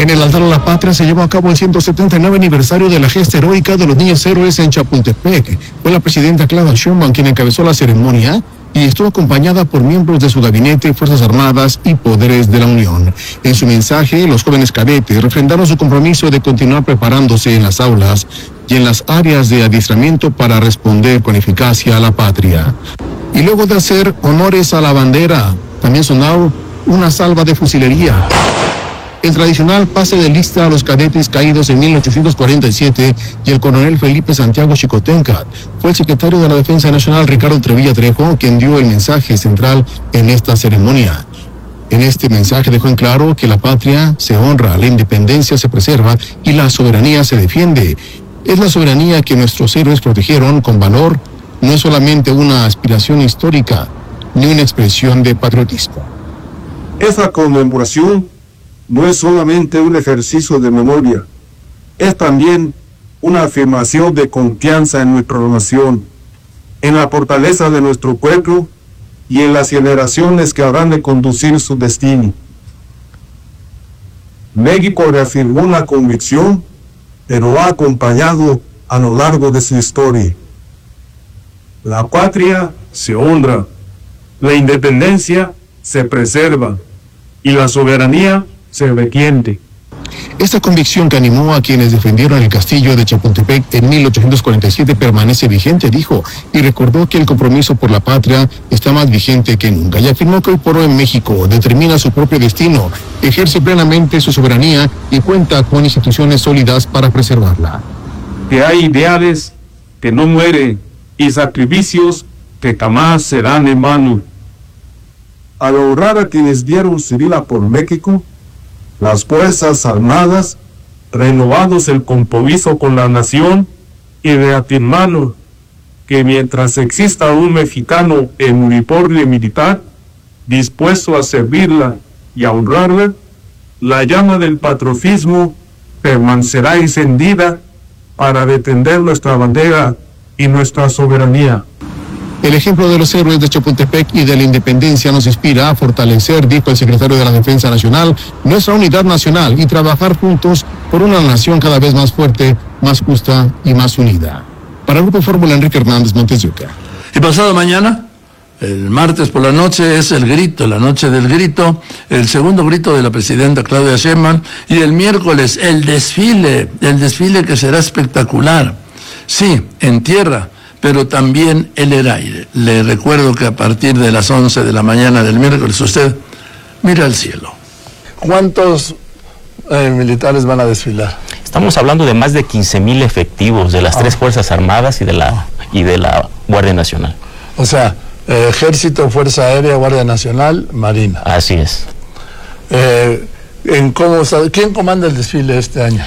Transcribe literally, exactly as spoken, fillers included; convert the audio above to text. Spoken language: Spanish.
En el altar a la patria se llevó a cabo el ciento setenta y nueve aniversario de la gesta heroica de los niños héroes en Chapultepec. Fue la presidenta Claudia Sheinbaum quien encabezó la ceremonia y estuvo acompañada por miembros de su gabinete, Fuerzas Armadas y poderes de la Unión. En su mensaje, los jóvenes cadetes refrendaron su compromiso de continuar preparándose en las aulas y en las áreas de adiestramiento para responder con eficacia a la patria. Y luego de hacer honores a la bandera, también sonó una salva de fusilería. El tradicional pase de lista a los cadetes caídos en mil ochocientos cuarenta y siete y el coronel Felipe Santiago Xicoténcatl. Fue el secretario de la Defensa Nacional, Ricardo Trevilla Trejo, quien dio el mensaje central en esta ceremonia. En este mensaje dejó en claro que la patria se honra, la independencia se preserva y la soberanía se defiende. Es la soberanía que nuestros héroes protegieron con valor, no es solamente una aspiración histórica, ni una expresión de patriotismo. Esa conmemoración no es solamente un ejercicio de memoria, es también una afirmación de confianza en nuestra nación, en la fortaleza de nuestro pueblo y en las generaciones que habrán de conducir su destino. México reafirmó la convicción, pero ha acompañado a lo largo de su historia. La patria se honra, la independencia se preserva y la soberanía se defiende. Esta convicción que animó a quienes defendieron el castillo de Chapultepec en mil ochocientos cuarenta y siete permanece vigente, dijo, y recordó que el compromiso por la patria está más vigente que nunca, y afirmó que hoy por hoy México determina su propio destino, ejerce plenamente su soberanía y cuenta con instituciones sólidas para preservarla. Que hay ideales que no mueren y sacrificios que jamás serán en vano. Al honrar a quienes dieron su vida por México, las Fuerzas Armadas, renovados el compromiso con la nación y reafirmando que mientras exista un mexicano en uniforme militar, dispuesto a servirla y a honrarla, la llama del patriotismo permanecerá encendida para defender nuestra bandera y nuestra soberanía. El ejemplo de los héroes de Chapultepec y de la independencia nos inspira a fortalecer, dijo el secretario de la Defensa Nacional, nuestra unidad nacional y trabajar juntos por una nación cada vez más fuerte, más justa y más unida. Para el Grupo Fórmula, Enrique Hernández, Montes de Oca. Y pasado mañana, el martes por la noche, es el grito, la noche del grito, el segundo grito de la presidenta Claudia Sheinbaum, y el miércoles el desfile, el desfile que será espectacular. Sí, en tierra, pero también en el aire. Le recuerdo que a partir de las once de la mañana del miércoles usted mira al cielo. ¿Cuántos eh, militares van a desfilar? Estamos hablando de más de quince mil efectivos de las ah. tres Fuerzas Armadas y de la y de la Guardia Nacional. O sea, eh, Ejército, Fuerza Aérea, Guardia Nacional, Marina. Así es. Eh, en cómo, ¿quién comanda el desfile este año?